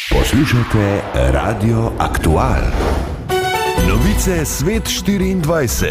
Poslušate Radio Aktual. Novice Svet 24.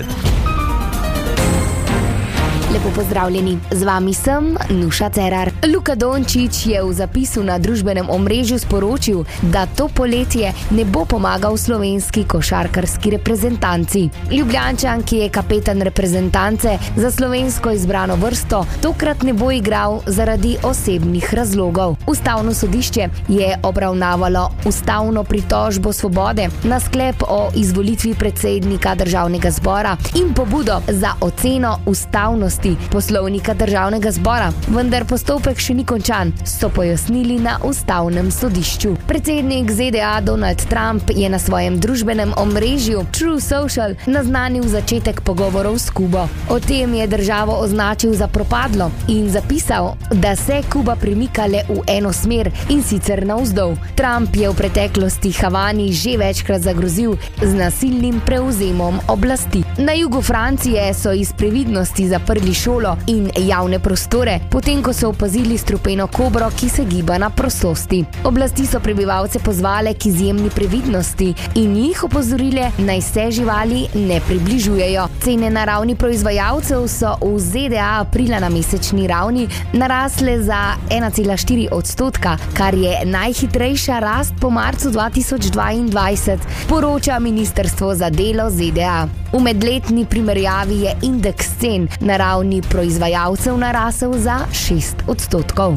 Lepo pozdravljeni, z vami sem Nuša Cerar. Luka Dončić je v zapisu na družbenem omrežju sporočil, da to poletje ne bo pomagal slovenski košarkarski reprezentanci. Ljubljančan, ki je kapetan reprezentance za slovensko izbrano vrsto, tokrat ne bo igral zaradi osebnih razlogov. Ustavno sodišče je obravnavalo ustavno pritožbo Svobode na sklep o izvolitvi predsednika Državnega zbora in pobudo za oceno ustavnosti Poslovnika Državnega zbora, vendar postopek še ni končan, so pojasnili na ustavnem sodišču. Predsednik ZDA Donald Trump je na svojem družbenem omrežju Truth Social naznanil začetek pogovorov s Kubo. O tem je državo označil za propadlo in zapisal, da se Kuba premika le v eno smer in sicer navzdol. Trump je v preteklosti Havani že večkrat zagrozil z nasilnim prevzemom oblasti. Na jugu Francije so iz previdnosti zaprli šolo in javne prostore, potem ko so opazili strupeno kobro, ki se giba na prostosti. Oblasti so prebivalce pozvale k izjemni previdnosti in jih opozorile, naj se živali ne približujejo. Cene na ravni proizvajalcev so v ZDA aprila na mesečni ravni narasle za 1,4%, kar je najhitrejša rast po marcu 2022, poroča Ministrstvo za delo ZDA. V medletni primerjavi je indeks cen na ravni proizvajalcev narasel za 6%.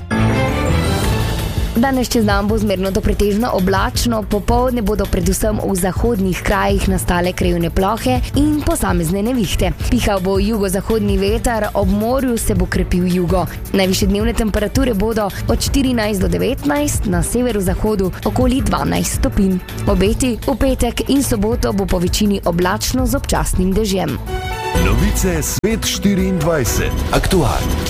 Danes čez dan bo zmerno do pretežno oblačno, popoldne bodo predvsem v zahodnih krajih nastale krajevne plohe in posamezne nevihte. Pihal bo jugozahodni veter, ob morju se bo krepil jugo. Najvišje dnevne temperature bodo od 14 do 19, na severozahodu okoli 12 stopinj. Obeti v petek in soboto bo po večini oblačno z občasnim dežjem. Novice Svet 24. Aktual.